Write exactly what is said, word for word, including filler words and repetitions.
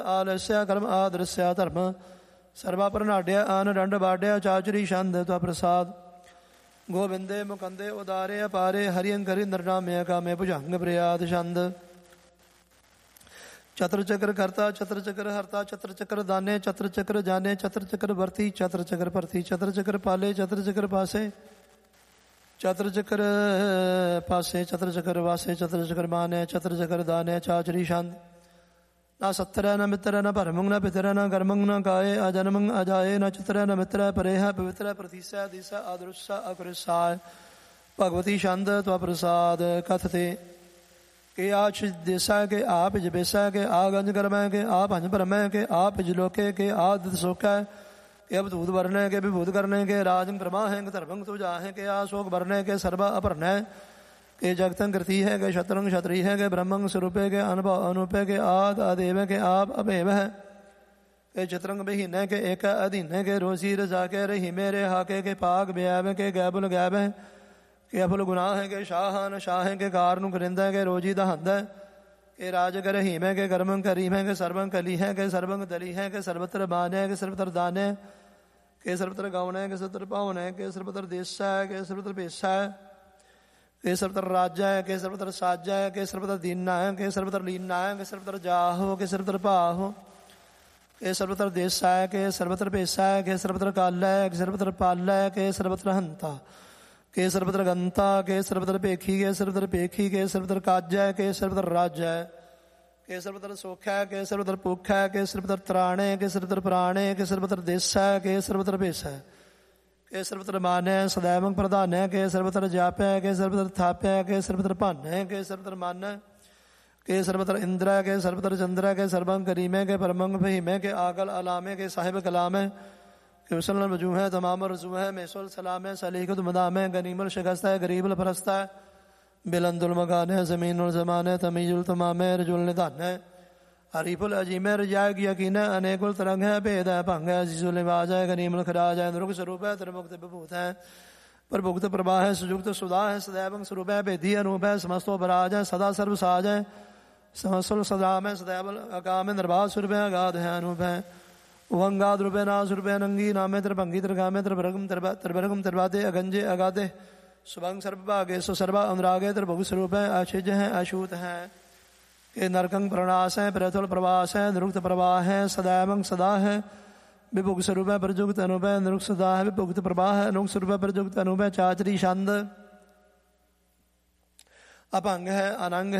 ਆਲਸਿਆ ਕਰਮ ਆਦਰਸਿਆ ਧਰਮ ਸਰਵਾ ਪ੍ਰਨਾਡਿਆ ਆਨ ਡੰਡ ਬਾਡਿਆ ਚਾਚਰੀ ਛੰਦ ਤਵਾ ਪ੍ਰਸਾਦ ਗੋਬਿੰਦੇ ਮੁਕੰਦੇ ਉਦਾਰੇ ਅਪਾਰੇ ਹਰਿਅੰ ਕਰੀ ਨਰਨਾਮਿਆ ਕਾਮੇ ਭੁਜੰਗ ਪ੍ਰਿਆਦ ਛੰਦ ਚਤਰ ਚਕਰ ਕਰਤਾ ਚਤਰ ਚਕਰ ਹਰਤਾ ਚਤਰ ਚਕਰ ਦਾਨੇ ਚਤਰ ਚਕਰ ਜਾਨੇ ਚਤਰ ਚਕਰ ਵਰਤੀ ਚਤਰ ਚਕਰ ਭਰਤੀ ਚਤਰ ਚਕਰ ਪਾਲੇ ਚਤਰ ਚਕਰ ਪਾਸੇ ਚਤਰ ਚਕਰ ਪਾਸੇ ਚਤਰ ਚਕਰ ਵਾਸੇ ਚਤਰ ਚਕਰ ਮਾਨੇ ਚਤਰ ਚਕਰ ਦਾਨੇ ਚਾਚਰੀ ਛੰਦ ਨਾ ਸੱਤਰੈ ਨਾ ਮਿੱਤਰੈ ਨਾ ਭਰਮੰ ਨਾ ਪਿਤਰੈ ਨਾ ਕਰਮੰ ਨਾ ਕਾਏ ਅਜਨਮੰ ਅਜਾਏ ਨਾ ਚਿਤਰੈ ਨਾ ਮਿੱਤਰੈ ਪਰੇਹ ਪਵਿੱਤਰੈ ਪ੍ਰਤੀਸੈ ਦਿਸੈ ਆਦਰੁਸੈ ਅਕ੍ਰਿਸਾਇ ਭਗਵਤੀ ਛੰਦ ਤਵਾ ਪ੍ਰਸਾਦ ਕਥਤੇ ਕਿ ਆਛ ਦੇਸਾ ਕੇ ਆਪ ਜਬੇਸਾ ਕੇ ਆ ਗੰਜ ਕਰਮੈ ਕੇ ਆ ਭੰਜ ਭਰਮੈ ਕੇ ਆ ਭਿਜ ਲੋਕੇ ਕੇ ਆਦਿਤ ਸੋਕੈ के अवधूत वरने के विभूत करने के राजं प्रमा है के धर्मंग तुझा है के आशोक भरने के सर्वा अपरन है के जगतं कृति है के शत्रंग क्षत्रि है के ब्रह्मंग स्वरूपे के अनुभव अनुपे के आद अदेव के आप अभेव है के चित्रंग बहीन के एक अधीन के रोसी रजा के रही मेरे हाके के पाग ब्याव के गैबुल गैब है के अफुल गुनाह है के शाहन शाह के कारनु करिंद है के रोजी दहंद है के राज कर हीम है के कर्मंग करीम है के सर्वंग कली है के सर्वंग दली है के सर्वत्र मान है के सर्वत्र दान है के सर्वत्र गौन है के सर्वत्र पावन है के सर्वत्र देश है के सर्वत्र पेशा है के सर्वत्र राज्य है के सर्वत्र साजा है के सर्वत्र दीना है के सर्वत्र लीना है के सर्वत्र जाहो के सर्वत्र पाहो के सर्वत्र देश है के सर्वत्र पेशा है के सर्वत्र काल है के सर्वत्र पाल है के सर्वत्र हंता के सर्वत्र गंता के सर्वत्र पेखी के सर्वत्र पेखी के सर्वत्र काज है के सर्वत्र राज्य है के सर्वत्र सुख है के सर्वत्र भुख है के सर्वत्र त्राण है के सर्वत्र प्राण है के सर्वत्र देश है के सर्वत्र भेष है के सर्वत्र मान है सदैवं प्रधान है के सर्वत्र जाप है के सर्वत्र थाप है के सर्वत्र भान है के सर्वत्र मान है के सर्वत्र इंद्र है के सर्वत्र चंद्र है के सर्वंग करीम है के परमंग भीम है के आगल अलाम है के साहिब कलाम है के वसल वजू है तमाम रजू है मेसुल सलाम है सलीकुत मदाम है गनीमुल शिकस्त है गरीबुल फरस्ता है बिलंदुल मकान है ज़मीनुल ज़मान है तमीजुल तमाम है रजुल निधान है हरीफुल अजीम है रजायक यकीन है अनेकुल तरंग है भेद है भंग है अजीजुल निवाज है गनीमुल खराज है नरुक स्वरूप है त्रिमुक्त विभूत है प्रभुक्त प्रभा है सुजुक्त सुधा है सदैवं स्वरूप है भेदी अनूप है समस्तो बराज है सदा सर्व साज है समस्तुल सदाम है सदैव अकाम है निर्बाध स्वरूप है अगाध है अनूप है उवंगाद रूपे ना स्वरूप है नंगी नामे त्रिभंगी त्रिगामे त्रिभरगम त्रिभरगम त्रिवादे अगंजे अगाधे सुभंग सर्वभागे सुसर्वा अनुरागे त्रिभुग स्वरूप है अशिज है अशूत है के नरकंग प्रणास है प्रथुल प्रवास है निरुक्त प्रवाह है सदैवंग सदा है विभुग स्वरूप है प्रजुक्त अनुभव है निरुक्त सदा है विभुक्त प्रवाह है अनुक्त स्वरूप है प्रजुक्त अनुभव है चाचरी छंद अपंग है अनंग